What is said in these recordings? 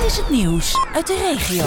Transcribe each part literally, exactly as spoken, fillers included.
is het nieuws uit de regio.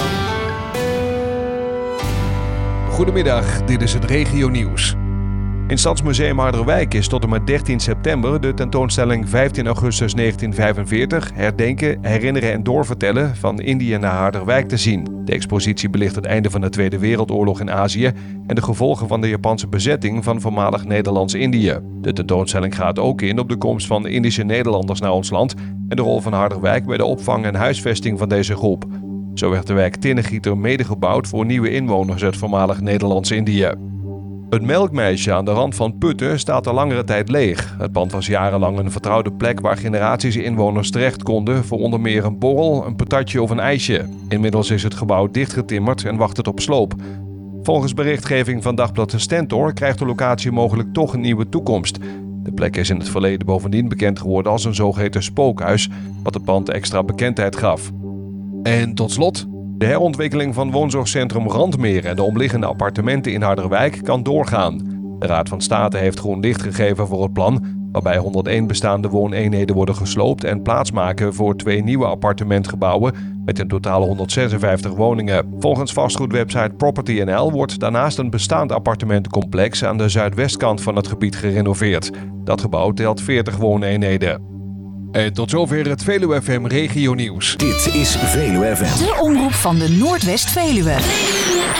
Goedemiddag, dit is het regionieuws. In Stadsmuseum Harderwijk is tot en met dertien september de tentoonstelling vijftien augustus negentien vijfenveertig herdenken, herinneren en doorvertellen van Indië naar Harderwijk te zien. De expositie belicht het einde van de Tweede Wereldoorlog in Azië en de gevolgen van de Japanse bezetting van voormalig Nederlands-Indië. De tentoonstelling gaat ook in op de komst van Indische Nederlanders naar ons land en de rol van Harderwijk bij de opvang en huisvesting van deze groep. Zo werd de wijk Tinnegieter mede gebouwd voor nieuwe inwoners uit voormalig Nederlands-Indië. Het melkmeisje aan de rand van Putten staat al langere tijd leeg. Het pand was jarenlang een vertrouwde plek waar generaties inwoners terecht konden voor onder meer een borrel, een patatje of een ijsje. Inmiddels is het gebouw dichtgetimmerd en wacht het op sloop. Volgens berichtgeving van Dagblad de Stentor krijgt de locatie mogelijk toch een nieuwe toekomst. De plek is in het verleden bovendien bekend geworden als een zogeheten spookhuis, wat het pand extra bekendheid gaf. En tot slot, de herontwikkeling van woonzorgcentrum Randmeer en de omliggende appartementen in Harderwijk kan doorgaan. De Raad van State heeft groen licht gegeven voor het plan, waarbij honderdéén bestaande wooneenheden worden gesloopt en plaatsmaken voor twee nieuwe appartementgebouwen met in totaal honderdzesenvijftig woningen. Volgens vastgoedwebsite Property N L wordt daarnaast een bestaand appartementencomplex aan de zuidwestkant van het gebied gerenoveerd. Dat gebouw telt veertig wooneenheden. En tot zover het Veluwe F M Regio Nieuws. Dit is Veluwe F M. De omroep van de Noordwest-Veluwe.